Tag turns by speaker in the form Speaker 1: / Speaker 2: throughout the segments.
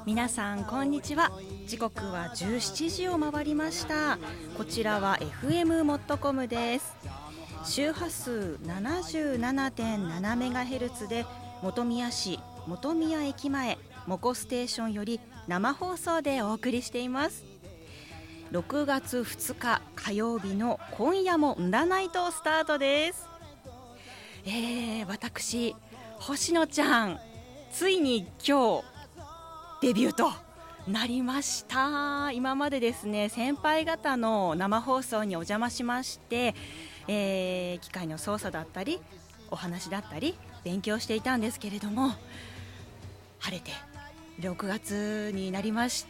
Speaker 1: 皆さんこんにちは。時刻は17時を回りました。こちらは FM モットコムです。周波数 77.7MHz で本宮市本宮駅前モコステーションより生放送でお送りしています。6月2日火曜日の今夜もんだナイトスタートです。私星野ちゃん、ついに今日デビューとなりました。今までですね、先輩方の生放送にお邪魔しまして、機械の操作だったりお話だったり勉強していたんですけれども、晴れて6月になりまして、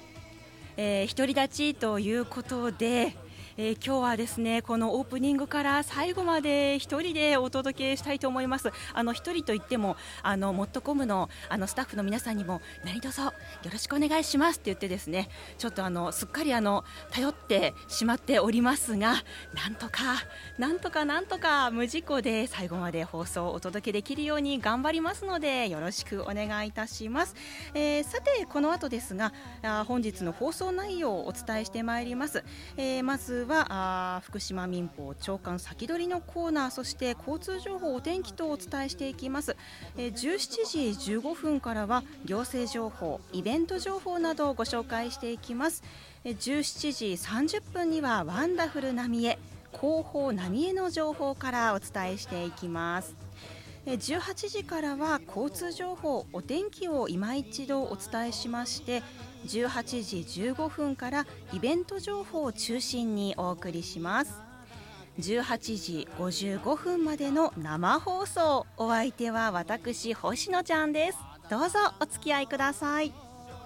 Speaker 1: 独り立ちということで、今日はですね、このオープニングから最後まで一人でお届けしたいと思います。一人といってもモットコムのスタッフの皆さんにも何卒よろしくお願いしますって言ってですね、ちょっとすっかり頼ってしまっておりますが、なんとか無事故で最後まで放送をお届けできるように頑張りますのでよろしくお願いいたします。さてこの後ですが、本日の放送内容をお伝えしてまいります。まずは福島民報朝刊先取りのコーナー、そして交通情報、お天気とお伝えしていきます。17時15分からは行政情報、イベント情報などをご紹介していきます。17時30分にはワンダフル浪江、広報浪江の情報からお伝えしていきます。18時からは交通情報、お天気を今一度お伝えしまして、18時15分からイベント情報を中心にお送りします。18時55分までの生放送、お相手は私星野ちゃんです。どうぞお付き合いください。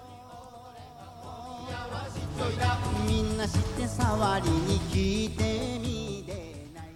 Speaker 1: みんな知って触りに来てみてない。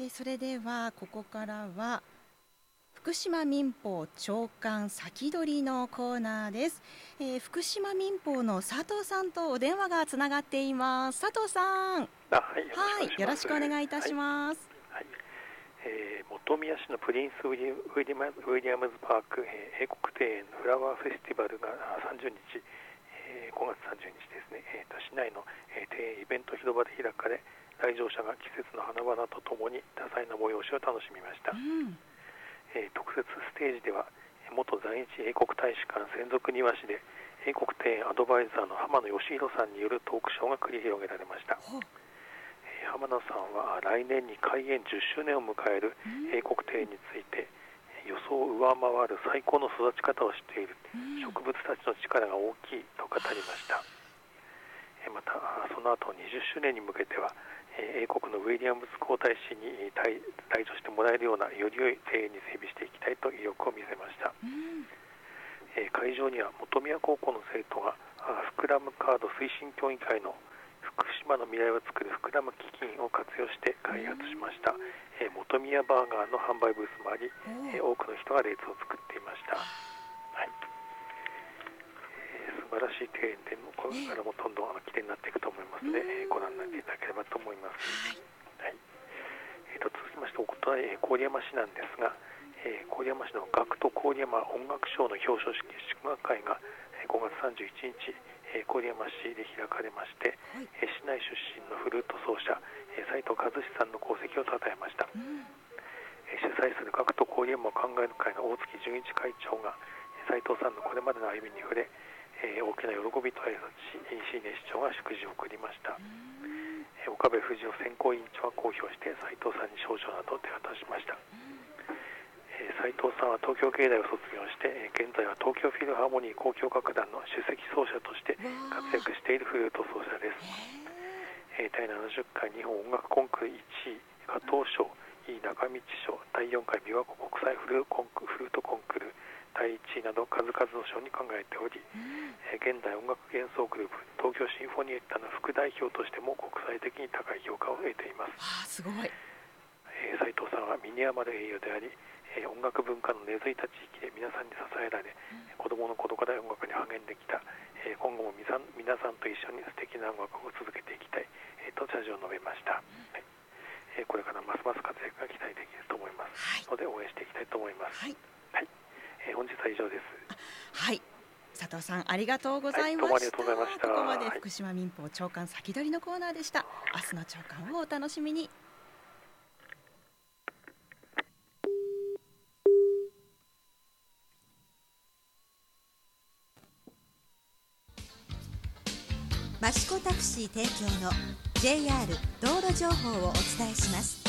Speaker 1: それではここからは福島民報朝刊先取りのコーナーです。福島民報の佐藤さんとお電話がつながっています。佐藤さん、
Speaker 2: はい、
Speaker 1: よろしくお願いいたします。
Speaker 2: 本宮市のプリンスウィリアムズパーク、英国庭園フラワーフェスティバルが30日、5月30日ですね、市内の、庭園イベント広場で開かれ、来場者が季節の花々とともに多彩な催しを楽しみました。特設ステージでは元在日英国大使館専属庭師で英国庭園アドバイザーの浜野義弘さんによるトークショーが繰り広げられました。浜野さんは来年に開園10周年を迎える英国庭園について、予想を上回る最高の育ち方をしている、植物たちの力が大きいと語りました。またその後20周年に向けては英国のウィリアムズ皇太子に来場してもらえるようなより良い庭園に整備していきたいと意欲を見せました。会場には本宮高校の生徒がフクラムカード推進協議会の福島の未来を作るフクラム基金を活用して開発しました、本宮バーガーの販売ブースもあり、多くの人が列を作っていました。素晴らしい庭園でこれからもどんどんきれいになっていくと思いますので、ご覧になっていただければと思います。続きまして郡山市なんですが、郡山市の学徒郡山音楽賞の表彰式祝賀会が5月31日、郡山市で開かれまして、市内出身のフルート奏者斉藤和志さんの功績をたたえました。主催する学徒郡山を考える会の大月純一会長が斉藤さんのこれまでの歩みに触れ、大きな喜びと挨拶し、石根市長が祝辞を送りました。岡部富士夫選考委員長は公表して斉藤さんに賞状などを手渡しました。斉藤さんは東京芸大を卒業して、現在は東京フィルハーモニー交響楽団の首席奏者として活躍しているフルート奏者です。第70回日本音楽コンクール1位加藤賞、井伊中道賞、第4回琵琶湖国際フルートコンクール第1位など数々の賞に輝いており、現代音楽幻想グループ東京シンフォニエッタの副代表としても国際的に高い評価を得ています。
Speaker 1: すごい。
Speaker 2: 斉藤さんは峰山の栄誉であり、音楽文化の根付いた地域で皆さんに支えられ、子どもの頃から音楽に励んできた、今後も皆さんと一緒に素敵な音楽を続けていきたい、と謝辞を述べました。これからますます活躍が期待できると思います、ので応援していきたいと思います。 本日は以上です。
Speaker 1: はい、佐藤さんありがとうございました。
Speaker 2: どうもありがとうございました。
Speaker 1: ここまで福島民報朝刊先取りのコーナーでした。明日の朝刊をお楽しみに。
Speaker 3: 益子タクシー提供の JR 道路情報をお伝えします。